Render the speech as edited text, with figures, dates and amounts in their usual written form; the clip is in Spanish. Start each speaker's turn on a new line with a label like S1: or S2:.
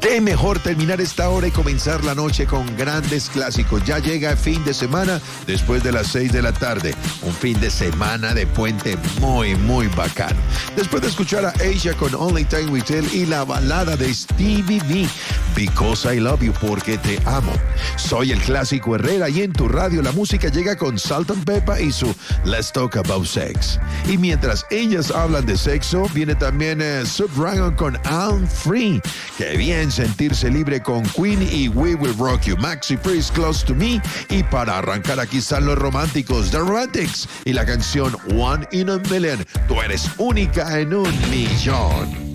S1: Qué mejor terminar esta hora y comenzar la noche con grandes clásicos. Ya llega el fin de semana después de las 6 de la tarde. Un fin de semana de puente muy, muy bacano. Después de escuchar a Asia con Only Time We Tell y la balada de Stevie V, Because I Love You, porque te amo. Soy el Clásico Herrera y en tu radio la música llega con Salt & Peppa y su Let's Talk About Sex. Y mientras ellas hablan de sexo, viene también Subdragon con I'm Free. Qué bien sentirse libre con Queen y We Will Rock You. Maxi Priest, Close to Me. Y para arrancar aquí están los románticos, The Romantics, y la canción One in a Million. Tú eres única en un millón.